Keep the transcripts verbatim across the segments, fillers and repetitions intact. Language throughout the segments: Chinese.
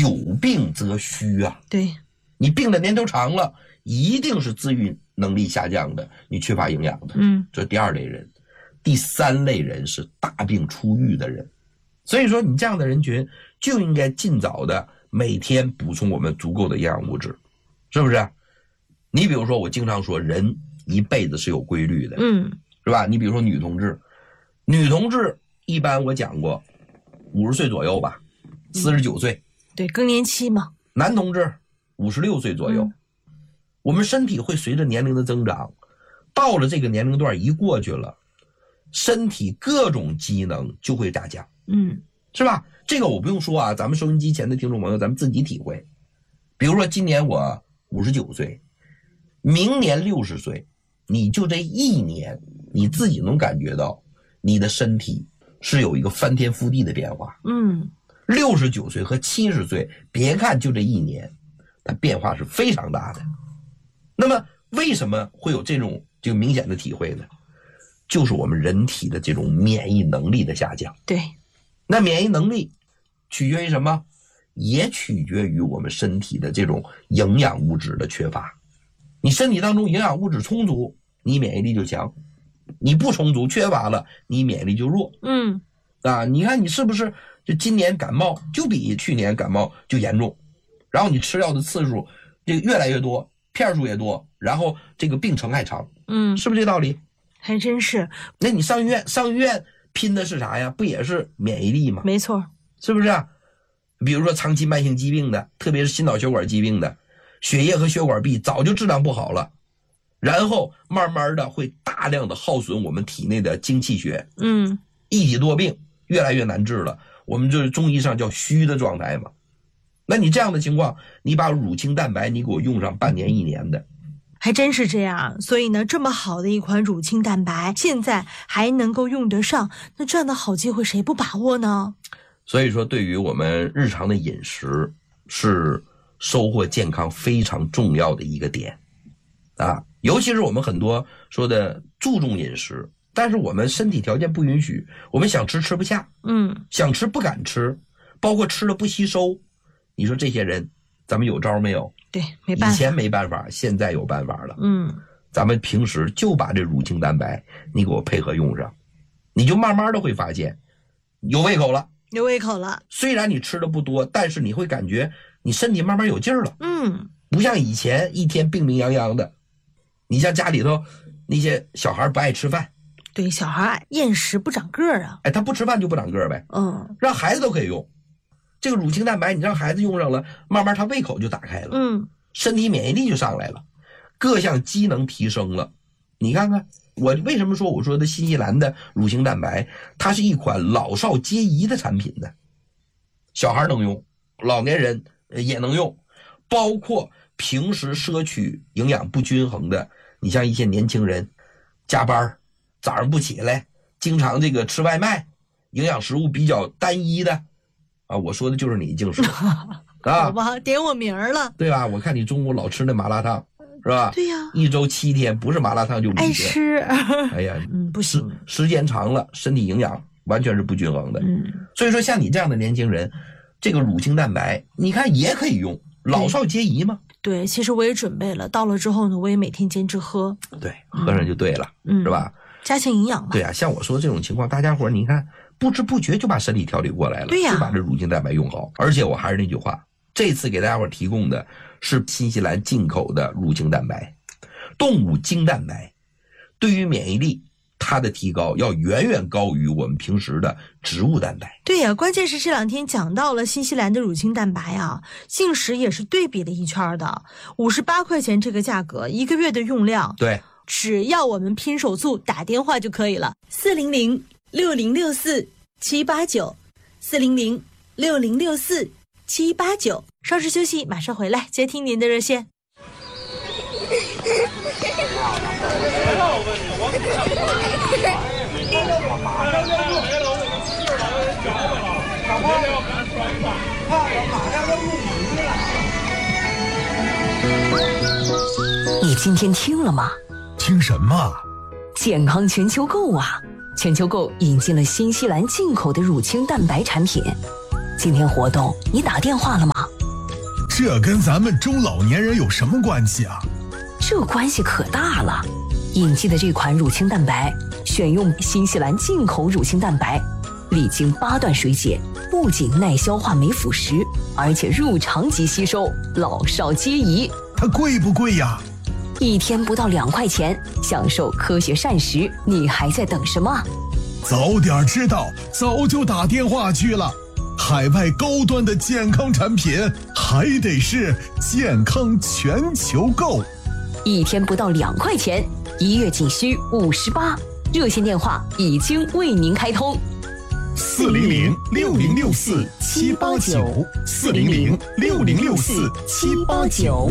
久病则虚啊。 对， 你病的年头长了，一定是自愈能力下降的，你缺乏营养的。 嗯， 这是第二类人。第三类人是大病初愈的人。所以说你这样的人群就应该尽早的每天补充我们足够的营养物质，是不是？你比如说我经常说人一辈子是有规律的， 嗯， 是吧？你比如说女同志，女同志一般我讲过五十岁左右吧，四十九岁， 对，更年期嘛。 男同志五十六岁左右、嗯、我们身体会随着年龄的增长，到了这个年龄段一过去了，身体各种机能就会下降， 嗯， 是吧？这个我不用说啊，咱们收音机前的听众朋友咱们自己体会。比如说今年我五十九岁，明年六十岁，你就这一年你自己能感觉到你的身体是有一个翻天覆地的变化。 嗯， 六十九岁和七十岁，别看就这一年，它变化是非常大的。那么为什么会有这种这个明显的体会呢？就是我们人体的这种免疫能力的下降。 对， 那免疫能力取决于什么？也取决于我们身体的这种营养物质的缺乏。你身体当中营养物质充足，你免疫力就强；你不充足缺乏了，你免疫力就弱。 嗯， 啊，你看你是不是就今年感冒就比去年感冒就严重，然后你吃药的次数这个越来越多，片数也多，然后这个病程还长。 嗯， 是不是这道理？ 还真是。 那你上医院上医院拼的是啥呀？不也是免疫力吗？ 没错， 是不是啊？比如说长期慢性疾病的，特别是心脑血管疾病的，血液和血管壁早就质量不好了，然后慢慢的会大量的耗损我们体内的精气血。 嗯， 一体多病越来越难治了，我们就是中医上叫虚的状态嘛。那你这样的情况，你把乳清蛋白你给我用上半年一年的， 还真是这样。所以呢，这么好的一款乳清蛋白现在还能够用得上，那这样的好机会谁不把握呢？ 所以说对于我们日常的饮食是收获健康非常重要的一个点啊，尤其是我们很多说的注重饮食，但是我们身体条件不允许，我们想吃吃不下， 嗯， 想吃不敢吃，包括吃了不吸收，你说这些人咱们有招没有？ 对，没办法。 以前没办法，现在有办法了。 嗯， 咱们平时就把这乳清蛋白你给我配合用上，你就慢慢的会发现有胃口了， 有胃口了。 虽然你吃的不多，但是你会感觉你身体慢慢有劲儿了。 嗯， 不像以前一天病病殃殃的。你像家里头那些小孩不爱吃饭， 对，小孩厌食不长个儿啊。 哎，他不吃饭就不长个儿呗。 嗯， 让孩子都可以用这个乳清蛋白，你让孩子用上了，慢慢他胃口就打开了， 嗯， 身体免疫力就上来了，各项机能提升了。你看看我为什么说我说的新西兰的乳清蛋白，它是一款老少皆宜的产品呢？小孩能用，老年人也能用，包括平时摄取营养不均衡的，你像一些年轻人加班早上不起来，经常这个吃外卖，营养食物比较单一的啊，我说的就是你净说啊， 好吧，点我名儿了， 对吧？我看你中午老吃那麻辣烫，是吧？ 对呀， 一周七天不是麻辣烫就五天， 爱吃。 哎呀， 嗯，不行， 时间长了，身体营养完全是不均衡的。 嗯， 所以说像你这样的年轻人，这个乳清蛋白，你看也可以用，老少皆宜嘛。 对，其实我也准备了，到了之后呢，我也每天坚持喝。 对，喝上就对了， 嗯， 是吧？ 加强营养嘛。 对啊，像我说这种情况，大家伙你看不知不觉就把身体调理过来了， 对呀， 就把这乳清蛋白用好。而且我还是那句话，这次给大家伙提供的是新西兰进口的乳清蛋白，动物精蛋白，对于免疫力它的提高要远远高于我们平时的植物蛋白。 对呀，关键是这两天讲到了新西兰的乳清蛋白啊，信实也是对比了一圈的，五十八块钱这个价格，一个月的用量， 对， 只要我们拼手速打电话就可以了，四零零六零六四七八九，四零零六零六四七八九。稍事休息，马上回来接听您的热线。 你今天听了吗？ 听什么？ 健康全球购啊！全球购引进了新西兰进口的乳清蛋白产品。今天活动你打电话了吗？ 这跟咱们中老年人有什么关系啊？ 这关系可大了。引进的这款乳清蛋白，选用新西兰进口乳清蛋白，历经八段水解，不仅耐消化没腐蚀，而且入肠即吸收，老少皆宜。 它贵不贵呀？ 一天不到两块钱，享受科学膳食，你还在等什么？ 早点知道，早就打电话去了。海外高端的健康产品，还得是健康全球购。 一天不到两块钱，一月仅需五十八，热线电话已经为您开通。 四零零六零六四七八九，四零零六零六四七八九。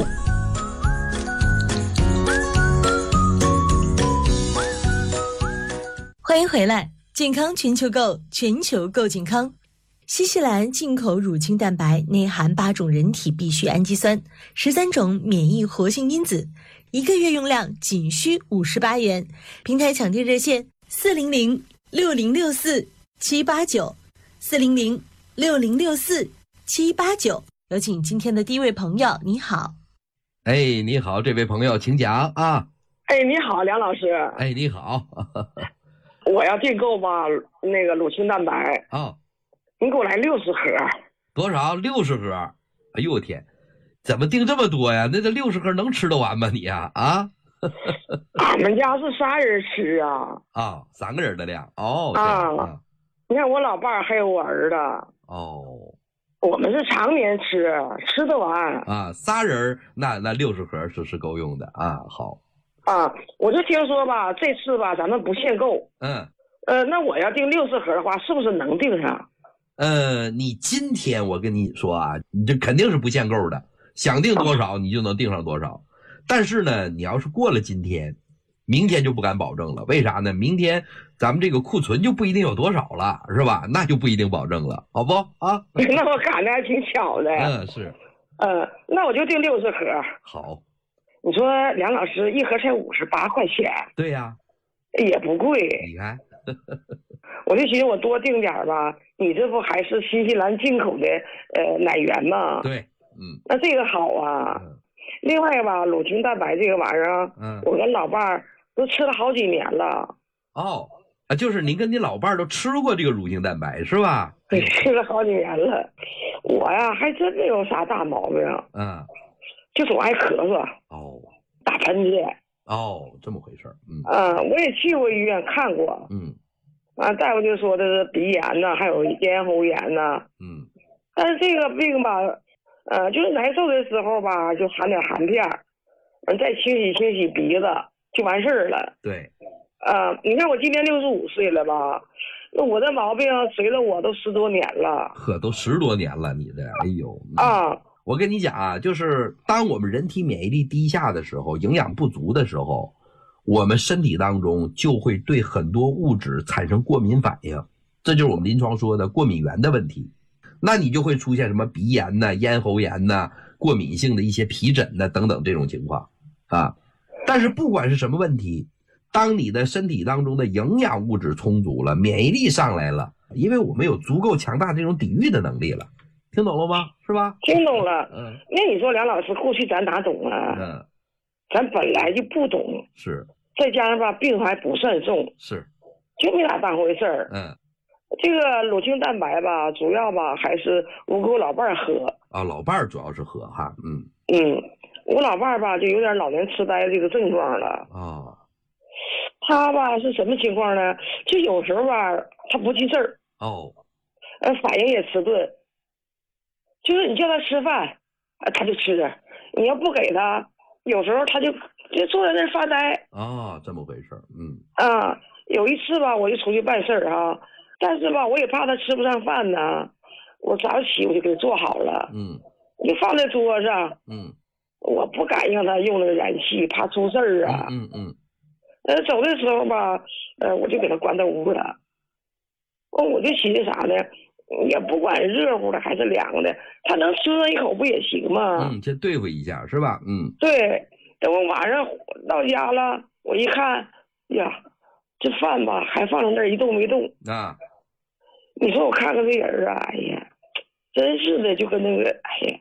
欢迎回来，健康全球购，全球购健康。新西兰进口乳清蛋白内含八种人体必需氨基酸，十三种免疫活性因子，一个月用量仅需五十八元。平台抢订热线四零零六零六四七八九，四零零六零六四七八九。有请今天的第一位朋友，你好。 哎，你好，这位朋友，请讲啊。 哎，你好，梁老师。 哎，你好。 我要订购吧，那个乳清蛋白。 哦， 你给我来六十盒。 多少？六十盒？哎呦我天，怎么订这么多呀？那这六十盒能吃得完吗你呀？啊？ 俺们家是仨人吃啊。 啊，三个人的量。哦。 啊。 啊你看我老伴儿还有我儿子。 哦。 我们是常年吃，吃得完。 啊，仨人那那六十盒是是够用的啊。好。 啊，我就听说吧，这次吧咱们不限购。 嗯。 呃，那我要订六十盒的话，是不是能订上？ 呃，你今天我跟你说啊，你这肯定是不限购的，想订多少你就能订上多少。但是呢，你要是过了今天，明天就不敢保证了。为啥呢？明天咱们这个库存就不一定有多少了，是吧？那就不一定保证了，好不啊？ 那我赶的还挺巧的。 嗯，是。 呃，那我就订六十盒。 好。 你说梁老师一盒才五十八块钱。 对呀。 也不贵。 你看。 我就寻思我多订点吧，你这不还是新西兰进口的呃奶源吗？ 对。嗯。 那这个好啊。嗯、另外吧，乳清蛋白这个玩意儿，嗯，我跟老伴儿都吃了好几年了。 哦，啊，就是您跟你老伴儿都吃过这个乳清蛋白是吧？ 对，吃了好几年了。我呀还真没有啥大毛病。嗯。就总爱咳嗽。 哦。 打喷嚏。 哦，这么回事儿。嗯。 啊，我也去过医院看过。 嗯。 啊，大夫就说的是鼻炎呐，还有咽喉炎呐。 嗯。 但是这个病吧，呃，就是难受的时候吧，就含点含片儿，嗯，再清洗清洗鼻子就完事儿了。 对。 啊，你看我今年六十五岁了吧，那我的毛病随了我都十多年了。 呵，都十多年了，你的，哎呦。 嗯、啊。 我跟你讲啊，就是当我们人体免疫力低下的时候，营养不足的时候，我们身体当中就会对很多物质产生过敏反应，这就是我们临床说的过敏源的问题。那你就会出现什么鼻炎呐、咽喉炎呐、过敏性的一些皮疹呐等等这种情况啊。但是不管是什么问题，当你的身体当中的营养物质充足了，免疫力上来了，因为我们有足够强大这种抵御的能力了。听懂了吗？是吧？ 听懂了。嗯。那你说梁老师，过去咱哪懂啊？嗯。咱本来就不懂。 是。 再加上吧，病还不算重。 是。 就没咋当回事儿。 嗯。 这个乳清蛋白吧，主要吧还是我给我老伴儿喝。 啊，老伴儿主要是喝哈。嗯。 嗯，我老伴儿吧就有点老年痴呆这个症状了。 啊。 他吧是什么情况呢？就有时候吧他不记事儿。 哦。 呃，反应也迟钝。就是你叫他吃饭，啊，他就吃；你要不给他，有时候他就就坐在那儿发呆。 啊，这么回事儿。嗯。 啊，有一次吧，我就出去办事儿啊，但是吧，我也怕他吃不上饭呢，我早起我就给他做好了。 嗯。 我就放在桌上。 嗯。 我不敢让他用那个燃气，怕出事儿啊。 嗯嗯。 呃，走的时候吧，呃，我就给他关到屋了。哦，我就寻思啥呢？也不管热乎的还是凉的，他能吃上一口不也行吗？ 嗯，先对付一下是吧？嗯， 对。等我晚上到家了，我一看，呀，这饭吧还放在那儿一动没动啊。 你说我看看这人啊，哎呀，真是的，就跟那个，哎呀，